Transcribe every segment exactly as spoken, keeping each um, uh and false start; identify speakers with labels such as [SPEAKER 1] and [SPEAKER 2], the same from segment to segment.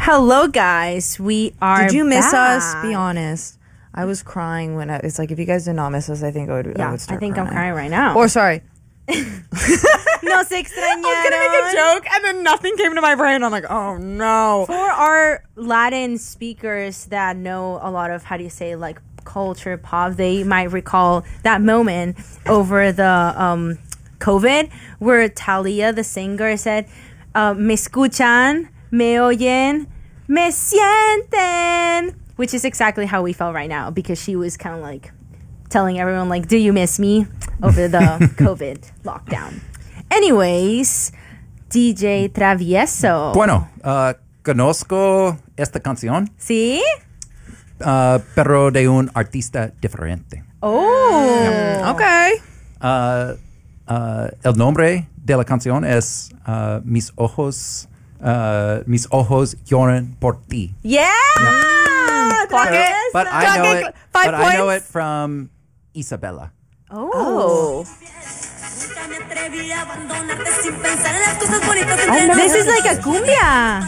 [SPEAKER 1] Hello, guys. We are
[SPEAKER 2] Did you miss
[SPEAKER 1] back.
[SPEAKER 2] us? Be honest. I was crying when I, it's like, if you guys did not miss us, I think I would,
[SPEAKER 1] Yeah,
[SPEAKER 2] I would start
[SPEAKER 1] I think
[SPEAKER 2] crying.
[SPEAKER 1] I'm crying right now.
[SPEAKER 2] Or sorry.
[SPEAKER 1] No se extrañaron.
[SPEAKER 2] I was going to make a joke and then nothing came to my brain. I'm like, oh no.
[SPEAKER 1] For our Latin speakers that know a lot of, how do you say, like culture pop, they might recall that moment over the um, COVID where Thalia, the singer, said, uh, me escuchan, me oyen, me sienten, which is exactly how we felt right now, because she was kind of like telling everyone, like, do you miss me over the COVID lockdown? Anyways, D J Travieso.
[SPEAKER 3] Bueno, uh, conozco esta canción,
[SPEAKER 1] ¿Sí?
[SPEAKER 3] uh, pero de un artista diferente.
[SPEAKER 1] Oh.
[SPEAKER 2] Okay.
[SPEAKER 3] Uh, uh, el nombre de la canción es uh, Mis ojos, uh, Mis ojos lloran por ti.
[SPEAKER 1] Yeah.
[SPEAKER 2] Clock
[SPEAKER 3] But,
[SPEAKER 2] it.
[SPEAKER 3] but I
[SPEAKER 2] Clock
[SPEAKER 3] know
[SPEAKER 2] it.
[SPEAKER 3] it.
[SPEAKER 2] Five
[SPEAKER 3] but I know
[SPEAKER 2] points.
[SPEAKER 3] it from Isabella.
[SPEAKER 1] Oh.
[SPEAKER 2] Oh.
[SPEAKER 1] This is like a cumbia.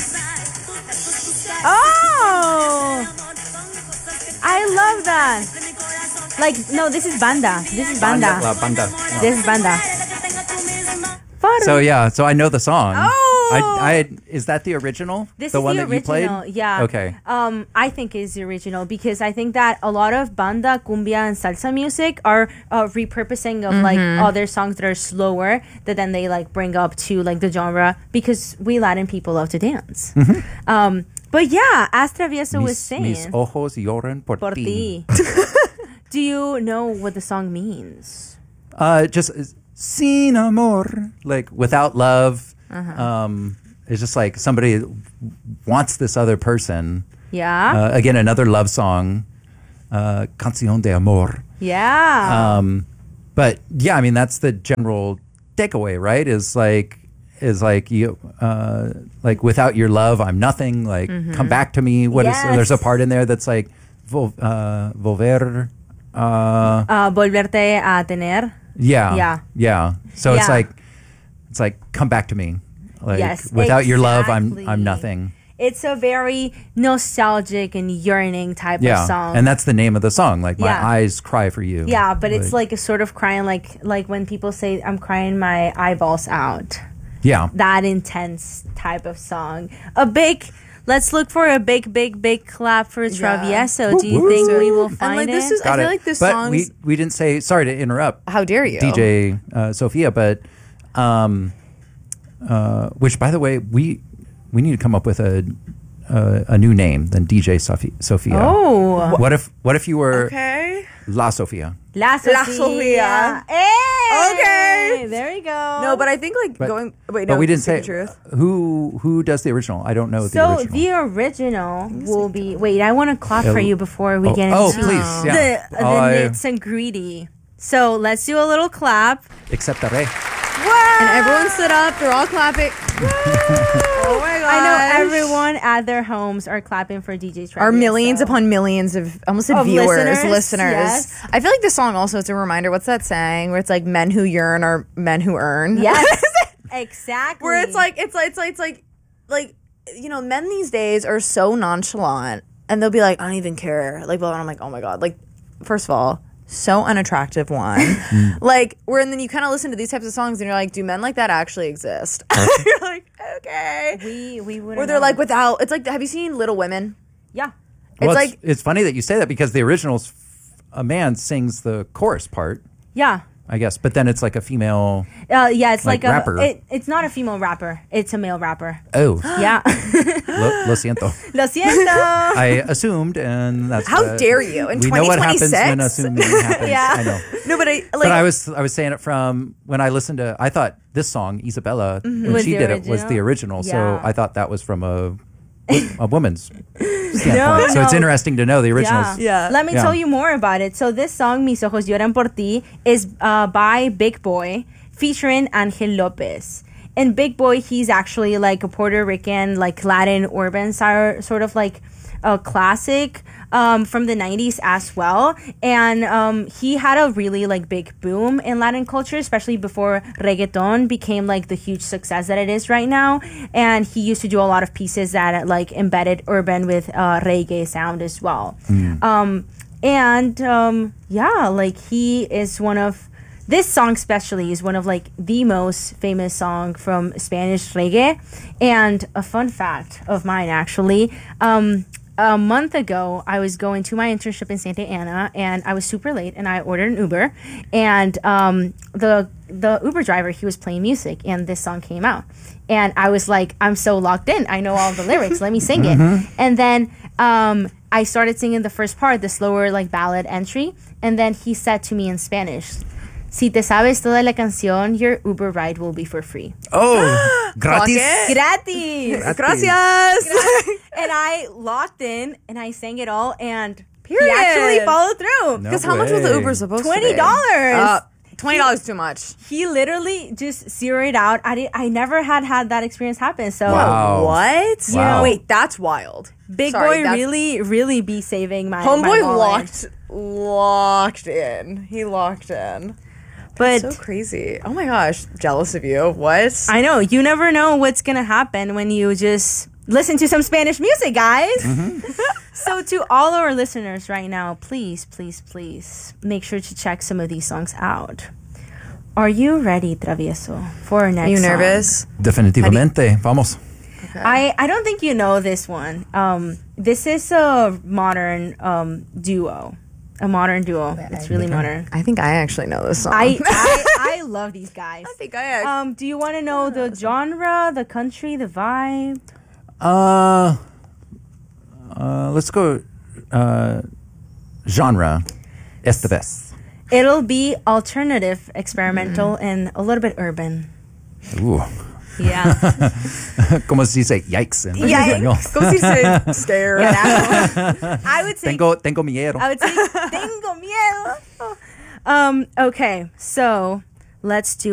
[SPEAKER 1] Oh. I love that. Like, no, this is banda. This is banda.
[SPEAKER 3] La banda. No.
[SPEAKER 1] This is banda.
[SPEAKER 3] So yeah, so I know the song.
[SPEAKER 1] Oh.
[SPEAKER 3] I, I is that the original?
[SPEAKER 1] This
[SPEAKER 3] the
[SPEAKER 1] is
[SPEAKER 3] one
[SPEAKER 1] the
[SPEAKER 3] that you played?
[SPEAKER 1] original, yeah.
[SPEAKER 3] Okay.
[SPEAKER 1] Um, I think is the original because I think that a lot of banda, cumbia, and salsa music are uh, repurposing of like other songs that are slower that then they like bring up to like the genre because we Latin people love to dance. Um, but yeah, as Travieso was
[SPEAKER 3] Mis,
[SPEAKER 1] saying,
[SPEAKER 3] mis ojos lloran por,
[SPEAKER 1] por
[SPEAKER 3] ti.
[SPEAKER 1] ti. Do you know what the song means?
[SPEAKER 3] Uh, just uh, sin amor, like without love.
[SPEAKER 1] Uh-huh.
[SPEAKER 3] Um, it's just like somebody wants this other person.
[SPEAKER 1] Yeah,
[SPEAKER 3] Uh, again, another love song, uh, Canción de Amor.
[SPEAKER 1] yeah.
[SPEAKER 3] Um, but yeah, I mean that's the general takeaway, right? Is like is like you uh, like without your love, I'm nothing. Like come back to me. What is?
[SPEAKER 1] Yes.
[SPEAKER 3] There's a part in there that's like vol, uh, volver. Uh,
[SPEAKER 1] uh, volverte a tener.
[SPEAKER 3] yeah,
[SPEAKER 1] Yeah.
[SPEAKER 3] yeah. So it's
[SPEAKER 1] Yeah.
[SPEAKER 3] like it's like come back to me. Like
[SPEAKER 1] Yes,
[SPEAKER 3] without your love, I'm
[SPEAKER 1] exactly.
[SPEAKER 3] I'm nothing.
[SPEAKER 1] It's a very nostalgic and yearning type
[SPEAKER 3] Yeah,
[SPEAKER 1] of song.
[SPEAKER 3] and that's the name of the song. Like my
[SPEAKER 1] Yeah.
[SPEAKER 3] eyes cry for you.
[SPEAKER 1] yeah, but it's like a sort of crying, like like when people say, I'm crying my eyeballs out.
[SPEAKER 3] yeah.
[SPEAKER 1] That intense type of song. A big, let's look for a big, big, big clap for Travieso. Do you
[SPEAKER 3] Woo,
[SPEAKER 1] think
[SPEAKER 3] woo.
[SPEAKER 1] we will
[SPEAKER 2] And
[SPEAKER 1] find
[SPEAKER 2] like this
[SPEAKER 1] it?
[SPEAKER 2] is, I
[SPEAKER 3] Got
[SPEAKER 2] feel
[SPEAKER 3] it.
[SPEAKER 2] like this
[SPEAKER 3] but
[SPEAKER 2] song.
[SPEAKER 3] we we didn't say. Sorry to interrupt.
[SPEAKER 2] How dare you,
[SPEAKER 3] D J uh, Sophia, but um, uh, which by the way, we we need to come up with a a, a new name than D J Sophia. Sophia.
[SPEAKER 1] Oh.
[SPEAKER 3] What if what if you were
[SPEAKER 2] Okay.
[SPEAKER 3] La Sofia?
[SPEAKER 1] La Sofia.
[SPEAKER 2] La Sofia.
[SPEAKER 1] Hey!
[SPEAKER 2] Okay.
[SPEAKER 1] There you go.
[SPEAKER 2] No, but I think like
[SPEAKER 3] But,
[SPEAKER 2] going. Wait, no.
[SPEAKER 3] but we didn't
[SPEAKER 2] speak
[SPEAKER 3] say
[SPEAKER 2] the truth.
[SPEAKER 3] who who does the original. I don't know the
[SPEAKER 1] So
[SPEAKER 3] original.
[SPEAKER 1] the original will be. Wait, I want to clap for
[SPEAKER 3] El-
[SPEAKER 1] you before we
[SPEAKER 3] oh,
[SPEAKER 1] get into
[SPEAKER 3] oh, please, yeah.
[SPEAKER 1] the, the
[SPEAKER 3] Oh, I-
[SPEAKER 1] nits and greedy. So let's do a little clap.
[SPEAKER 3] Acceptaré.
[SPEAKER 2] And everyone stood up. They're all clapping. Oh my god!
[SPEAKER 1] I know everyone at their homes are clapping for D J Travieso.
[SPEAKER 2] Our millions upon millions of almost said
[SPEAKER 1] Of
[SPEAKER 2] viewers,
[SPEAKER 1] listeners,
[SPEAKER 2] listeners.
[SPEAKER 1] yes.
[SPEAKER 2] I feel like this song also it's a reminder. What's that saying? Where it's like men who yearn are men who earn.
[SPEAKER 1] Yes, exactly.
[SPEAKER 2] Where it's like it's like it's like it's like like you know men these days are so nonchalant and they'll be like I don't even care like blah, blah, I'm like oh my god like first of all so unattractive one like where and then you kind of listen to these types of songs and you're like do men like that actually exist? You're like okay.
[SPEAKER 1] we we would.
[SPEAKER 2] Or they're like without it's like have you seen Little Women?
[SPEAKER 1] yeah.
[SPEAKER 2] It's
[SPEAKER 3] Well,
[SPEAKER 2] like
[SPEAKER 3] it's funny that you say that because the original's a man sings the chorus part,
[SPEAKER 1] Yeah.
[SPEAKER 3] I guess, but then it's like a female.
[SPEAKER 1] Uh, yeah, it's
[SPEAKER 3] Like
[SPEAKER 1] like,
[SPEAKER 3] rapper.
[SPEAKER 1] a. It, it's not a female rapper. It's a male rapper.
[SPEAKER 3] Oh,
[SPEAKER 1] Yeah.
[SPEAKER 3] lo, lo siento.
[SPEAKER 1] Lo siento.
[SPEAKER 3] I assumed, and that's
[SPEAKER 2] How
[SPEAKER 3] the-
[SPEAKER 2] dare you, in
[SPEAKER 3] we know what happens when
[SPEAKER 2] twenty twenty-six?
[SPEAKER 3] assuming happens.
[SPEAKER 1] Yeah.
[SPEAKER 3] I know.
[SPEAKER 2] no but I like
[SPEAKER 3] But I was I was saying it from when I listened to I thought this song Isabella when
[SPEAKER 1] Was
[SPEAKER 3] she
[SPEAKER 1] the
[SPEAKER 3] did it was the
[SPEAKER 1] original?
[SPEAKER 3] original,
[SPEAKER 1] Yeah.
[SPEAKER 3] so I thought that was from a a woman's standpoint.
[SPEAKER 1] No,
[SPEAKER 3] so it's
[SPEAKER 1] no.
[SPEAKER 3] interesting to know the originals.
[SPEAKER 2] Yeah.
[SPEAKER 1] Let me
[SPEAKER 3] Yeah.
[SPEAKER 1] tell you more about it. So this song, Mis Ojos Lloran Por Ti, is uh, by Big Boy, featuring Angel Lopez. And Big Boy, he's actually like a Puerto Rican, like Latin urban sor- sort of like a classic um, from the nineties as well. And um, he had a really like big boom in Latin culture, especially before reggaeton became like the huge success that it is right now. And he used to do a lot of pieces that like embedded urban with uh, reggae sound as well. Mm. Um, and um, yeah, like he is one of this song especially is one of like the most famous song from Spanish reggae. And a fun fact of mine actually, um, a month ago I was going to my internship in Santa Ana and I was super late and I ordered an Uber and um, the the Uber driver, he was playing music and this song came out and I was like, I'm so locked in, I know all the lyrics, let me sing it. Mm-hmm. And then um, I started singing the first part, the slower like ballad entry, and then he said to me in Spanish, si te sabes toda la canción, your Uber ride will be for free.
[SPEAKER 3] Oh, gratis.
[SPEAKER 1] Gratis.
[SPEAKER 2] Gracias.
[SPEAKER 1] And I locked in and I sang it all and
[SPEAKER 2] Period.
[SPEAKER 1] he actually followed through.
[SPEAKER 2] Because
[SPEAKER 3] No
[SPEAKER 2] how much was the
[SPEAKER 3] way.
[SPEAKER 2] Uber supposed
[SPEAKER 1] twenty
[SPEAKER 2] to
[SPEAKER 1] dollars.
[SPEAKER 2] be? Uh, twenty dollars too much.
[SPEAKER 1] He literally just zeroed out. I did, I never had had that experience happen. So
[SPEAKER 3] Wow.
[SPEAKER 2] What?
[SPEAKER 3] Wow.
[SPEAKER 2] Wait, that's wild.
[SPEAKER 1] Big
[SPEAKER 2] Sorry,
[SPEAKER 1] boy
[SPEAKER 2] that's-
[SPEAKER 1] really, really be saving my
[SPEAKER 2] Homeboy
[SPEAKER 1] my wallet.
[SPEAKER 2] locked, locked in. He locked in.
[SPEAKER 1] But
[SPEAKER 2] So crazy. Oh my gosh. Jealous of you. What?
[SPEAKER 1] I know you never know what's gonna happen when you just listen to some Spanish music, guys.
[SPEAKER 3] Mm-hmm.
[SPEAKER 1] So to all our listeners right now, please, please, please make sure to check some of these songs out. Are you ready, Travieso, for our next
[SPEAKER 2] Are you
[SPEAKER 1] song?
[SPEAKER 2] nervous?
[SPEAKER 3] Definitivamente. Vamos.
[SPEAKER 1] I, I don't think you know this one. Um, this is a modern um, duo. A modern duo. It's really modern.
[SPEAKER 2] I think I actually know this song.
[SPEAKER 1] I, I I love these guys.
[SPEAKER 2] I think I actually.
[SPEAKER 1] Um, do you want to know the genre, the country, the vibe?
[SPEAKER 3] Uh, uh, let's go uh, genre. Esta vez.
[SPEAKER 1] It'll be alternative, experimental, and a little bit urban.
[SPEAKER 3] Ooh.
[SPEAKER 1] Yeah.
[SPEAKER 3] Como se dice yikes en
[SPEAKER 1] Yikes.
[SPEAKER 3] español.
[SPEAKER 2] Go see say scared.
[SPEAKER 1] I would say
[SPEAKER 3] Tengo, tengo miedo.
[SPEAKER 1] I would say tengo miedo. Um, okay, so let's do